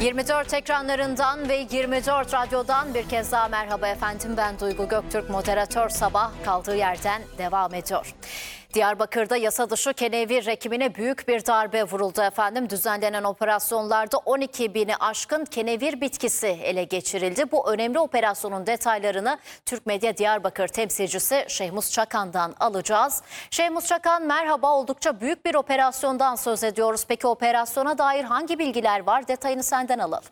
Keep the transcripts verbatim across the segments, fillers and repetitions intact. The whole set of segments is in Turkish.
yirmi dört ekranlarından ve yirmi dört radyodan bir kez daha merhaba efendim. Ben Duygu Göktürk, moderatör. Sabah kaldığı yerden devam ediyor. Diyarbakır'da yasa dışı kenevir ekimine büyük bir darbe vuruldu efendim. Düzenlenen operasyonlarda on iki bini aşkın kenevir bitkisi ele geçirildi. Bu önemli operasyonun detaylarını Türk Medya Diyarbakır temsilcisi Şehmus Çakan'dan alacağız. Şehmus Çakan, merhaba. Oldukça büyük bir operasyondan söz ediyoruz. Peki operasyona dair hangi bilgiler var? Detayını senden alalım.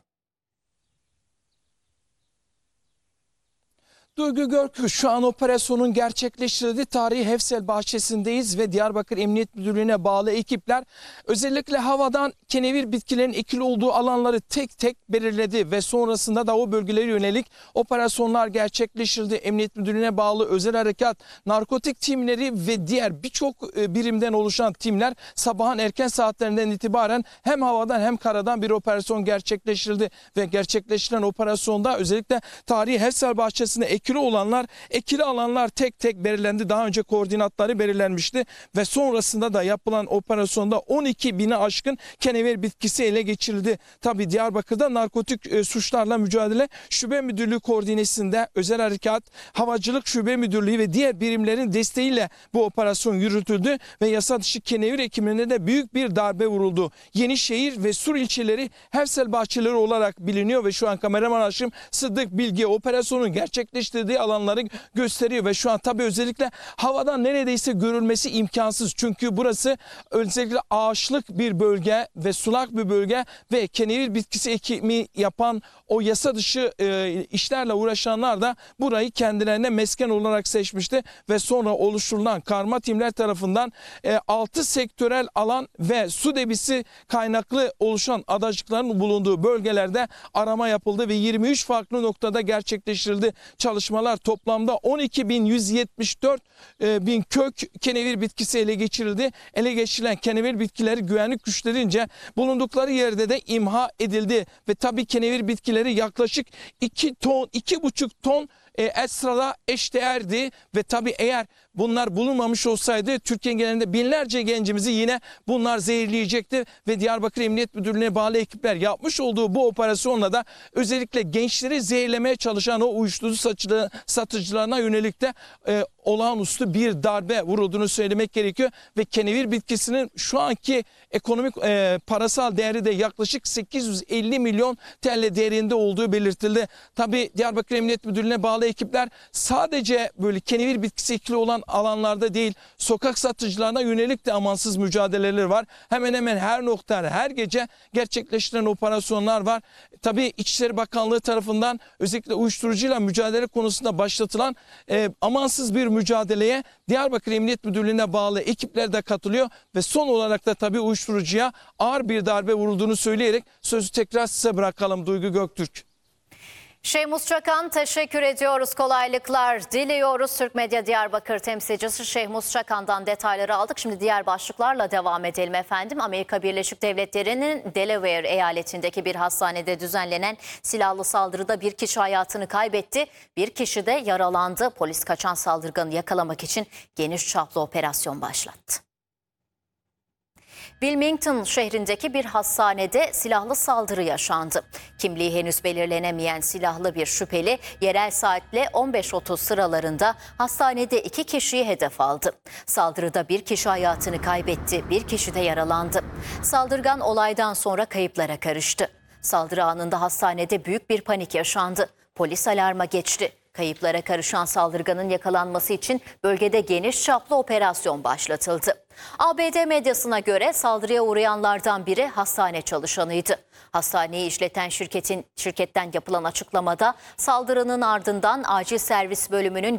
Duygu Görkü, şu an operasyonun gerçekleştirildiği tarihi Hefsel bahçesindeyiz ve Diyarbakır Emniyet Müdürlüğü'ne bağlı ekipler özellikle havadan kenevir bitkilerin ekili olduğu alanları tek tek belirledi ve sonrasında da o bölgelere yönelik operasyonlar gerçekleştirildi. Emniyet Müdürlüğü'ne bağlı özel harekat, narkotik timleri ve diğer birçok birimden oluşan timler sabahın erken saatlerinden itibaren hem havadan hem karadan bir operasyon gerçekleştirildi ve gerçekleştirilen operasyonda özellikle tarihi Hefsel bahçesinde ekili olanlar, ekili alanlar tek tek belirlendi. Daha önce koordinatları belirlenmişti ve sonrasında da yapılan operasyonda on iki bini aşkın kenevir bitkisi ele geçirildi. Tabi Diyarbakır'da narkotik e, suçlarla mücadele şube müdürlüğü koordinesinde özel harekat, havacılık şube müdürlüğü ve diğer birimlerin desteğiyle bu operasyon yürütüldü ve yasa dışı kenevir ekimine de büyük bir darbe vuruldu. Yenişehir ve Sur ilçeleri Hefsel bahçeleri olarak biliniyor ve şu an kameraman Haşim Sıddık Bilge operasyonun gerçekleştirildiği alanları gösteriyor ve şu an tabii özellikle havadan neredeyse görülmesi imkansız. Çünkü burası özellikle ağaçlık bir bölge ve sulak bir bölge ve kenevir bitkisi ekimi yapan o yasa dışı e, işlerle uğraşanlar da burayı kendilerine mesken olarak seçmişti ve sonra oluşturulan karma timler tarafından e, altı sektörel alan ve su debisi kaynaklı oluşan adacıkların bulunduğu bölgelerde arama yapıldı ve yirmi üç farklı noktada gerçekleştirildi. Çalışmalar toplamda on iki bin yüz yetmiş dört e, bin kök kenevir bitkisi ele geçirildi. Ele geçirilen kenevir bitkileri güvenlik güçlerince bulundukları yerde de imha edildi ve tabii kenevir bitkileri yaklaşık iki ton, iki buçuk ton e, esrada eşdeğerdi ve tabii eğer bunlar bulunmamış olsaydı Türkiye genelinde binlerce gencimizi yine bunlar zehirleyecekti ve Diyarbakır Emniyet Müdürlüğü'ne bağlı ekipler yapmış olduğu bu operasyonla da özellikle gençleri zehirlemeye çalışan o uyuşturucu satıcılarına yönelik de e, olağanüstü bir darbe vurulduğunu söylemek gerekiyor ve kenevir bitkisinin şu anki ekonomik e, parasal değeri de yaklaşık sekiz yüz elli milyon T L değerinde olduğu belirtildi. Tabii Diyarbakır Emniyet Müdürlüğü'ne bağlı ekipler sadece böyle kenevir bitkisi ekili olan alanlarda değil, sokak satıcılarına yönelik de amansız mücadeleleri var. Hemen hemen her noktada her gece gerçekleştirilen operasyonlar var. Tabii İçişleri Bakanlığı tarafından özellikle uyuşturucuyla mücadele konusunda başlatılan e, amansız bir mücadeleye Diyarbakır Emniyet Müdürlüğü'ne bağlı ekipler de katılıyor ve son olarak da tabii uyuşturucuya ağır bir darbe vurulduğunu söyleyerek sözü tekrar size bırakalım Duygu Göktürk. Şehmus Çakan, teşekkür ediyoruz. Kolaylıklar diliyoruz. Türk Medya Diyarbakır temsilcisi Şehmus Çakan'dan detayları aldık. Şimdi diğer başlıklarla devam edelim efendim. Amerika Birleşik Devletleri'nin Delaware eyaletindeki bir hastanede düzenlenen silahlı saldırıda bir kişi hayatını kaybetti. Bir kişi de yaralandı. Polis kaçan saldırganı yakalamak için geniş çaplı operasyon başlattı. Wilmington şehrindeki bir hastanede silahlı saldırı yaşandı. Kimliği henüz belirlenemeyen silahlı bir şüpheli yerel saatle on beş otuz sıralarında hastanede iki kişiyi hedef aldı. Saldırıda bir kişi hayatını kaybetti, bir kişi de yaralandı. Saldırgan olaydan sonra kayıplara karıştı. Saldırı anında hastanede büyük bir panik yaşandı. Polis alarma geçti. Kayıplara karışan saldırganın yakalanması için bölgede geniş çaplı operasyon başlatıldı. A B D medyasına göre saldırıya uğrayanlardan biri hastane çalışanıydı. Hastaneyi işleten şirketin şirketten yapılan açıklamada saldırının ardından acil servis bölümünün